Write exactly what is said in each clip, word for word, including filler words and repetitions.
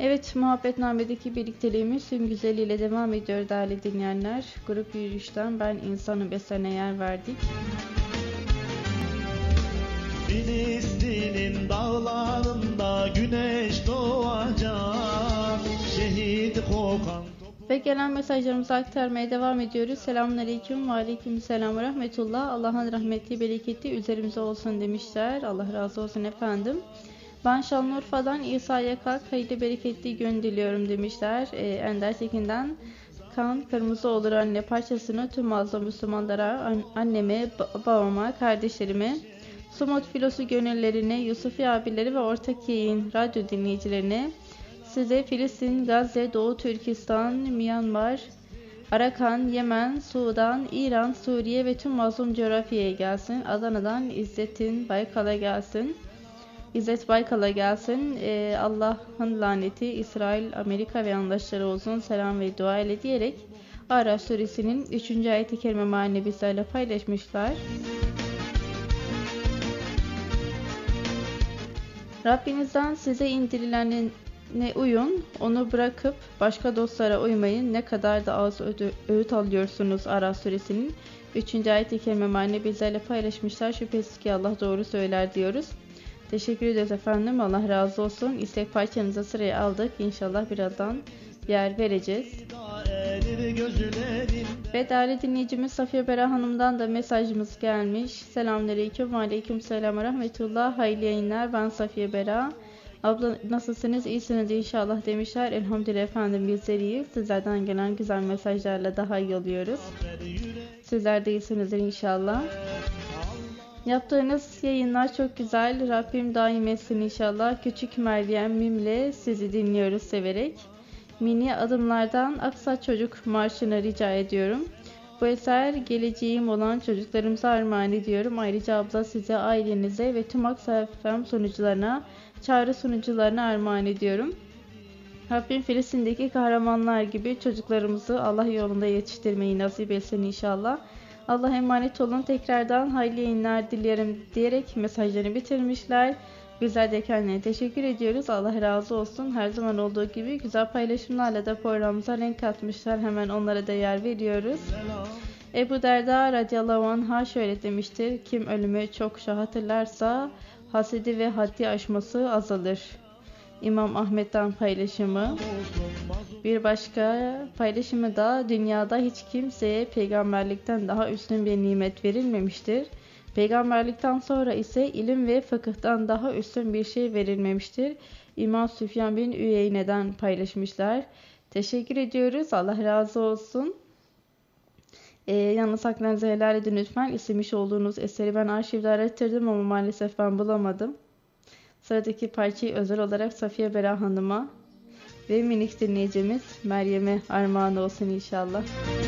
Evet, Muhabbetname'deki birlikteliğimiz tüm güzelliğiyle devam ediyor değerli dinleyenler. Grup yürüyüşten ben insanım eserine yer verdik. Filistin'in dağlarında güneş doğacak, şehit kokan. Ve gelen mesajlarımızı aktarmaya devam ediyoruz. Selamünaleyküm ve aleykümselam ve rahmetullah. Allah'ın rahmeti, bereketi üzerimize olsun demişler. Allah razı olsun efendim. Ben Şanlıurfa'dan İsa Yakak hayırlı bereketli gün diliyorum demişler. Ee, Ender Tekin'den kan kırmızı olur anne parçasını tüm mazlum Müslümanlara, an anneme, babama, kardeşlerime, Sumut Filosu gönüllerine, Yusufi abileri ve ortak yayın radyo dinleyicilerine, size Filistin, Gazze, Doğu Türkistan, Myanmar, Arakan, Yemen, Sudan, İran, Suriye ve tüm mazlum coğrafyaya gelsin. Adana'dan İzzet'in Baykal'a gelsin. İzzet Baykal'a gelsin. Ee, Allah'ın laneti İsrail, Amerika ve yandaşları olsun. Selam ve dua ile diyerek Araf suresinin üçüncü ayet-i kerime mealini bizlerle paylaşmışlar. Rabbinizden size indirilenine uyun, onu bırakıp başka dostlara uymayın. Ne kadar da az öğüt alıyorsunuz. Araf suresinin üçüncü ayet-i kerime mealini bizlerle paylaşmışlar. Şüphesiz ki Allah doğru söyler diyoruz. Teşekkür ederiz efendim. Allah razı olsun. İstek parçanızı sıraya aldık. İnşallah birazdan yer vereceğiz. Ve değerli dinleyicimiz Safiye Bera Hanım'dan da mesajımız gelmiş. Selamünaleyküm ve aleykümselam ve rahmetullah. Hayırlı yayınlar. Ben Safiye Bera. Abla nasılsınız? İyisiniz inşallah demişler. Elhamdülillah efendim bizler iyiyiz. Sizlerden gelen güzel mesajlarla daha iyi oluyoruz. Sizler de iyisinizdir inşallah. Yaptığınız yayınlar çok güzel. Rabbim daim etsin inşallah. Küçük Meryem Mim'le sizi dinliyoruz severek. Mini adımlardan Aksa Çocuk Marşı'nı rica ediyorum. Bu eser geleceğim olan çocuklarımıza armağan ediyorum. Ayrıca abla size, ailenize ve tüm Aksa F M sunucularına, çağrı sunucularına armağan ediyorum. Rabbim Filistin'deki kahramanlar gibi çocuklarımızı Allah yolunda yetiştirmeyi nasip etsin inşallah. Allah'a emanet olun. Tekrardan hayırlı yayınlar dilerim diyerek mesajlarını bitirmişler. Bizler de kendilerine teşekkür ediyoruz. Allah razı olsun. Her zaman olduğu gibi güzel paylaşımlarla da programımıza renk katmışlar. Hemen onlara da yer veriyoruz. Ebu Derda radıyallahu anh'a şöyle demiştir. Kim ölümü çokça hatırlarsa hasedi ve haddi aşması azalır. İmam Ahmet'ten paylaşımı. Bir başka paylaşımı da dünyada hiç kimseye peygamberlikten daha üstün bir nimet verilmemiştir. Peygamberlikten sonra ise ilim ve fıkıhtan daha üstün bir şey verilmemiştir. İmam Süfyan bin Üyeyne'den paylaşmışlar. Teşekkür ediyoruz. Allah razı olsun. Ee, yalnız haklarınızı helal edin lütfen. İstemiş olduğunuz eseri ben arşivde arattırdım ama maalesef ben bulamadım. Sıradaki parçayı özel olarak Safiye Bera Hanım'a ve minik dinleyicimiz Meryem'e armağan olsun inşallah.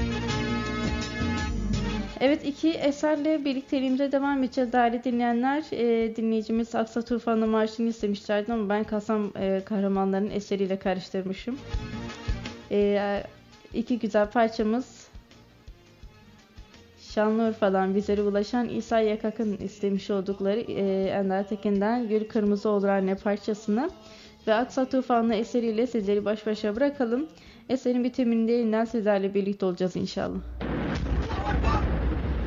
Evet, iki eserle birlikteliğimize devam edeceğiz değerli dinleyenler. E, dinleyicimiz Aksa Tufanı Marşı'nı istemişlerdi ama ben Kasam e, kahramanlarının eseriyle karıştırmışım. E, iki güzel parçamız Şanlıurfa'dan bizlere ulaşan İsa Yakak'ın istemiş oldukları e, Ender Tekin'den Gül Kırmızı Olur Anne parçasını ve Aksa Tufanlı eseriyle sizleri baş başa bırakalım. Eserin bitiminde yeniden sizlerle birlikte olacağız inşallah.